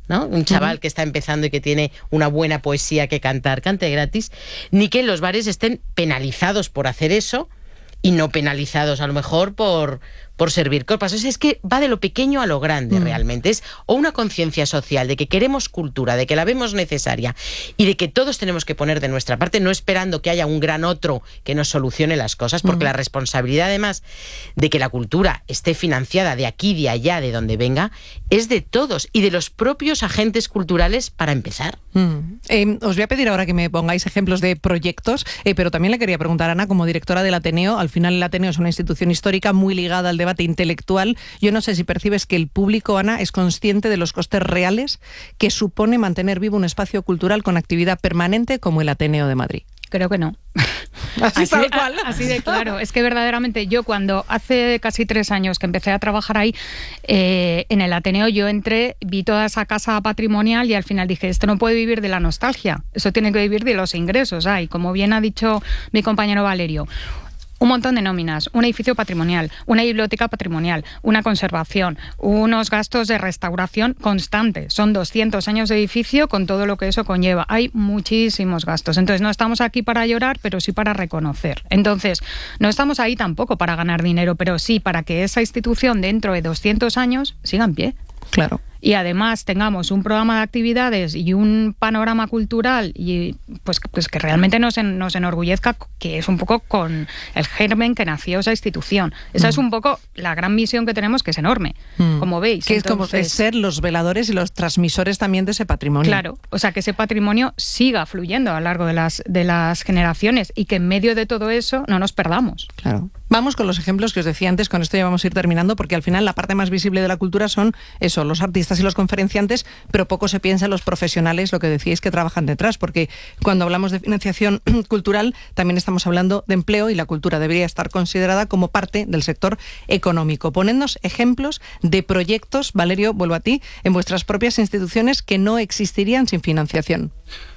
¿no? Un chaval que está empezando y que tiene una buena poesía que cantar, cante gratis, ni que los bares estén penalizados por hacer eso y no penalizados a lo mejor por servir copas. O sea, es que va de lo pequeño a lo grande realmente. Es o una conciencia social de que queremos cultura, de que la vemos necesaria y de que todos tenemos que poner de nuestra parte, no esperando que haya un gran otro que nos solucione las cosas, porque la responsabilidad además de que la cultura esté financiada de aquí, de allá, de donde venga, es de todos y de los propios agentes culturales para empezar. Os voy a pedir ahora que me pongáis ejemplos de proyectos, pero también le quería preguntar a Ana, como directora del Ateneo. Al final el Ateneo es una institución histórica muy ligada al debate intelectual. Yo no sé si percibes que el público, Ana, es consciente de los costes reales que supone mantener vivo un espacio cultural con actividad permanente como el Ateneo de Madrid. Creo que no. Así de claro. Es que verdaderamente yo cuando hace casi 3 años que empecé a trabajar ahí, en el Ateneo yo entré, vi toda esa casa patrimonial y al final dije, esto no puede vivir de la nostalgia, eso tiene que vivir de los ingresos. Y como bien ha dicho mi compañero Valerio, un montón de nóminas, un edificio patrimonial, una biblioteca patrimonial, una conservación, unos gastos de restauración constantes. Son 200 años de edificio con todo lo que eso conlleva. Hay muchísimos gastos. Entonces, no estamos aquí para llorar, pero sí para reconocer. Entonces, no estamos ahí tampoco para ganar dinero, pero sí para que esa institución dentro de 200 años siga en pie. Claro. Y además tengamos un programa de actividades y un panorama cultural y pues que realmente nos enorgullezca, que es un poco con el germen que nació esa institución. Esa es un poco la gran misión que tenemos, que es enorme, como veis. Que entonces, es como ser los veladores y los transmisores también de ese patrimonio. Claro, o sea, que ese patrimonio siga fluyendo a lo largo de las generaciones y que en medio de todo eso no nos perdamos. Claro. Vamos con los ejemplos que os decía antes, con esto ya vamos a ir terminando, porque al final la parte más visible de la cultura son eso, los artistas y los conferenciantes, pero poco se piensa en los profesionales, lo que decíais, que trabajan detrás, porque cuando hablamos de financiación cultural también estamos hablando de empleo y la cultura debería estar considerada como parte del sector económico. Ponednos ejemplos de proyectos, Valerio, vuelvo a ti, en vuestras propias instituciones que no existirían sin financiación.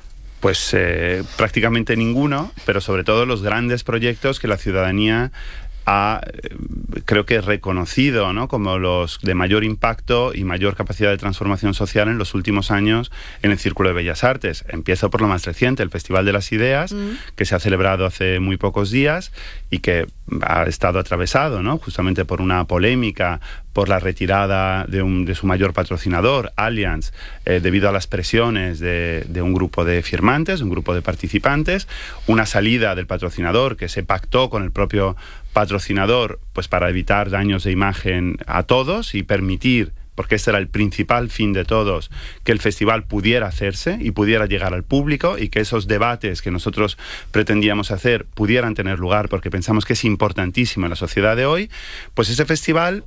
Pues prácticamente ninguno, pero sobre todo los grandes proyectos que la ciudadanía ha, creo que reconocido, ¿no?, como los de mayor impacto y mayor capacidad de transformación social en los últimos años en el Círculo de Bellas Artes. Empiezo por lo más reciente, el Festival de las Ideas, que se ha celebrado hace muy pocos días y que ha estado atravesado, ¿no?, justamente por una polémica por la retirada de su mayor patrocinador, Allianz, debido a las presiones de un grupo de firmantes, un grupo de participantes, una salida del patrocinador que se pactó con el propio patrocinador pues para evitar daños de imagen a todos y permitir, porque este era el principal fin de todos, que el festival pudiera hacerse y pudiera llegar al público y que esos debates que nosotros pretendíamos hacer pudieran tener lugar, porque pensamos que es importantísimo en la sociedad de hoy. Pues ese festival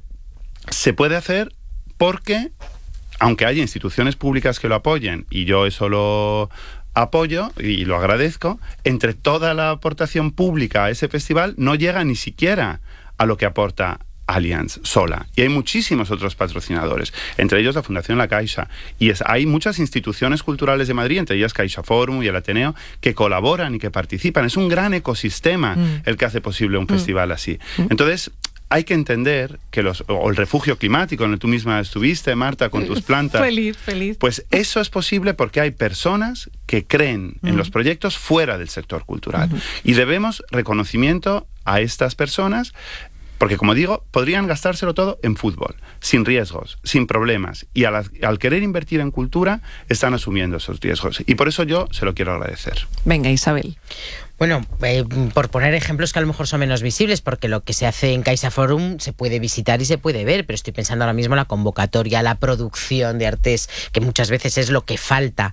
se puede hacer porque, aunque haya instituciones públicas que lo apoyen, y yo eso lo apoyo y lo agradezco, entre toda la aportación pública a ese festival no llega ni siquiera a lo que aporta Allianz sola. Y hay muchísimos otros patrocinadores, entre ellos la Fundación La Caixa. Y hay muchas instituciones culturales de Madrid, entre ellas Caixa Forum y el Ateneo, que colaboran y que participan. Es un gran ecosistema el que hace posible un festival así. Entonces, hay que entender que o el refugio climático, en el que tú misma estuviste, Marta, con tus plantas. Feliz. Pues eso es posible porque hay personas que creen en los proyectos fuera del sector cultural. Y debemos reconocimiento a estas personas, porque, como digo, podrían gastárselo todo en fútbol, sin riesgos, sin problemas. Y al querer invertir en cultura, están asumiendo esos riesgos. Y por eso yo se lo quiero agradecer. Venga, Isabel. Bueno, por poner ejemplos que a lo mejor son menos visibles, porque lo que se hace en Caixa Forum se puede visitar y se puede ver, pero estoy pensando ahora mismo en la convocatoria, la producción de artes, que muchas veces es lo que falta,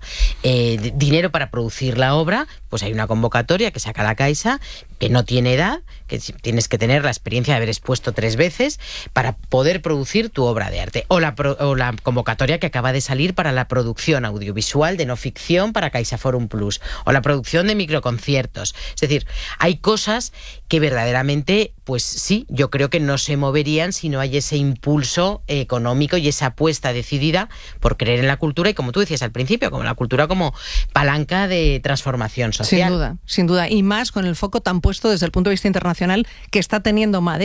dinero para producir la obra. Pues hay una convocatoria que saca la Caixa, que no tiene edad, que tienes que tener la experiencia de haber expuesto 3 veces para poder producir tu obra de arte. O la convocatoria que acaba de salir para la producción audiovisual de no ficción para Caixa Forum Plus, o la producción de microconciertos. Es decir, hay cosas que verdaderamente, pues sí, yo creo que no se moverían si no hay ese impulso económico y esa apuesta decidida por creer en la cultura y, como tú decías al principio, como la cultura como palanca de transformación social. Sin duda. Y más con el foco tan puesto desde el punto de vista internacional que está teniendo Madrid.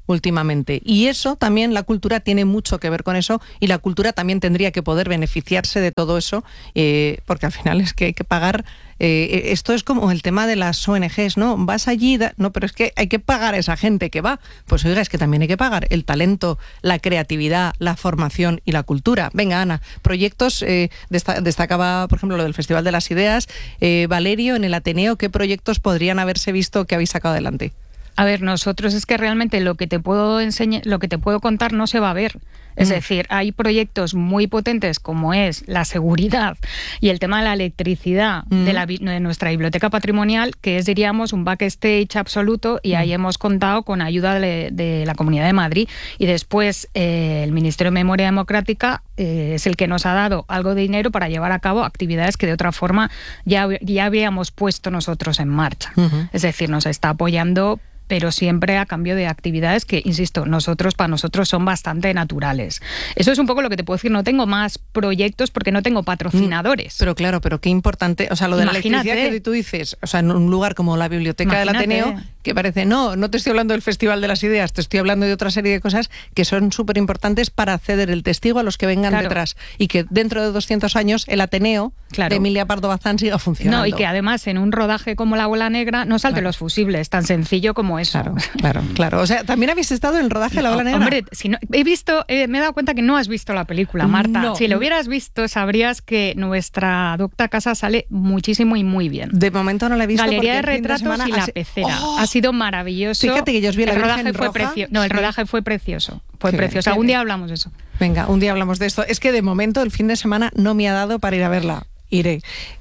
últimamente. Y eso también, la cultura tiene mucho que ver con eso, y la cultura también tendría que poder beneficiarse de todo eso, porque al final es que hay que pagar. Esto es como el tema de las ONGs, ¿no? Vas allí, no, pero es que hay que pagar a esa gente que va. Pues oiga, es que también hay que pagar el talento, la creatividad, la formación y la cultura. Venga, Ana, proyectos, destacaba, por ejemplo, lo del Festival de las Ideas. Valerio, en el Ateneo, ¿qué proyectos podrían haberse visto que habéis sacado adelante? A ver, nosotros es que realmente lo que te puedo enseñar, lo que te puedo contar no se va a ver. Es decir, hay proyectos muy potentes como es la seguridad y el tema de la electricidad de nuestra biblioteca patrimonial, que es, diríamos, un backstage absoluto, y ahí hemos contado con ayuda de la Comunidad de Madrid. Y después el Ministerio de Memoria Democrática es el que nos ha dado algo de dinero para llevar a cabo actividades que de otra forma ya habíamos puesto nosotros en marcha. Es decir, nos está apoyando, pero siempre a cambio de actividades que, insisto, para nosotros son bastante naturales. Eso es un poco lo que te puedo decir. No tengo más proyectos porque no tengo patrocinadores. Pero claro, pero qué importante, o sea, lo de la electricidad que tú dices, o sea, en un lugar como la Biblioteca del Ateneo, que parece, no te estoy hablando del Festival de las Ideas, te estoy hablando de otra serie de cosas que son súper importantes para ceder el testigo a los que vengan detrás, y que dentro de 200 años el Ateneo de Emilia Pardo Bazán siga funcionando. No, y que además en un rodaje como La Bola Negra no salte los fusibles, tan sencillo como eso. Claro. O sea, ¿también habéis estado en el rodaje de La Bola Negra? Hombre, si no, me he dado cuenta que no has visto la película, Marta. No. Si lo hubieras visto, sabrías que nuestra docta casa sale muchísimo y muy bien. De momento no la he visto. Galería de retratos y La Pecera. Ha sido maravilloso. Fíjate que yo os vi el rodaje fue precioso. No, el rodaje fue precioso. Fue precioso. Algún día hablamos de eso. Venga, un día hablamos de esto. Es que de momento el fin de semana no me ha dado para ir a verla. Iré.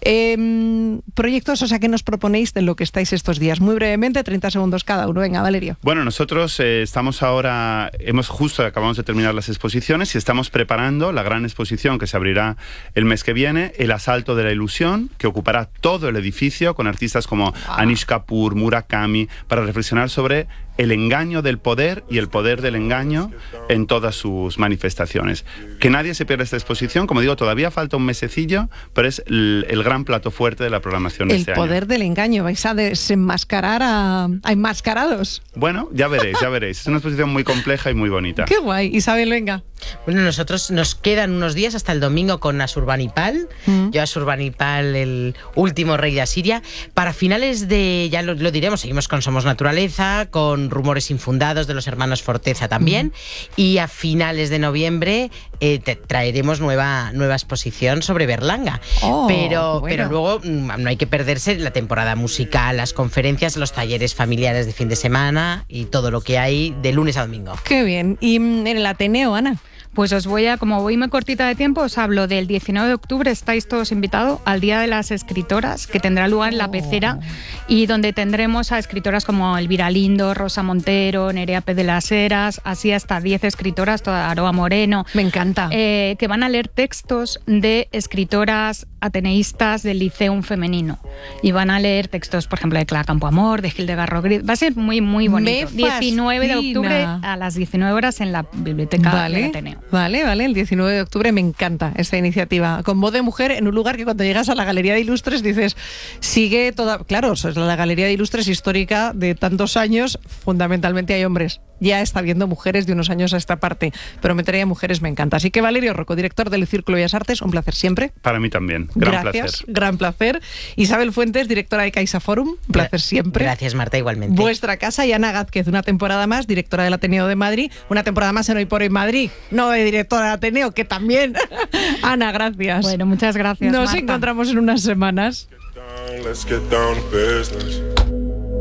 Proyectos, o sea, ¿qué nos proponéis de lo que estáis estos días? Muy brevemente, 30 segundos cada uno. Venga, Valerio. Bueno, nosotros estamos ahora, acabamos de terminar las exposiciones y estamos preparando la gran exposición que se abrirá el mes que viene, El asalto de la ilusión, que ocupará todo el edificio con artistas como Anish Kapoor, Murakami, para reflexionar sobre el engaño del poder y el poder del engaño en todas sus manifestaciones. Que nadie se pierda esta exposición. Como digo, todavía falta un mesecillo, pero es el gran plato fuerte de la programación de este año. El poder del engaño. ¿Vais a desenmascarar a enmascarados? Bueno, ya veréis. Es una exposición muy compleja y muy bonita. ¡Qué guay! Isabel, venga. Bueno, nosotros nos quedan unos días hasta el domingo con Asurbanipal. Yo Asurbanipal, el último rey de Asiria. Para finales de, ya lo diremos, seguimos con Somos Naturaleza, con Rumores Infundados de los hermanos Forteza también. Y a finales de noviembre traeremos nueva exposición sobre Berlanga. Pero luego no hay que perderse la temporada musical, las conferencias, los talleres familiares de fin de semana y todo lo que hay de lunes a domingo. Qué bien. ¿Y en el Ateneo, Ana? Pues como voy muy cortita de tiempo, os hablo del 19 de octubre, estáis todos invitados al Día de las Escritoras, que tendrá lugar en La Pecera, y donde tendremos a escritoras como Elvira Lindo, Rosa Montero, Nerea Pérez de las Heras, así hasta 10 escritoras, toda Aroa Moreno. Me encanta. Que van a leer textos de escritoras ateneístas del Liceum femenino. Y van a leer textos, por ejemplo, de Clara Campoamor, de Hildegarda Rodríguez. Va a ser muy, muy bonito. 19 de octubre a las 19 horas en la Biblioteca del Ateneo. Vale, el 19 de octubre me encanta esta iniciativa. Con voz de mujer en un lugar que cuando llegas a la Galería de Ilustres dices, sigue toda... Claro, la Galería de Ilustres histórica de tantos años, fundamentalmente hay hombres. Ya está viendo mujeres de unos años a esta parte, pero meter a mujeres me encanta. Así que Valerio Rocco, director del Círculo de Bellas Artes, un placer siempre. Para mí también, Gran placer. Isabel Fuentes, directora de CaixaForum, un placer siempre. Gracias, Marta, igualmente. Vuestra casa, y Ana Gázquez, una temporada más, directora del Ateneo de Madrid, una temporada más en Hoy por Hoy Madrid, no de directora del Ateneo, que también. Ana, gracias. Bueno, muchas gracias, Nos Marta. encontramos en unas semanas. Let's get down to business.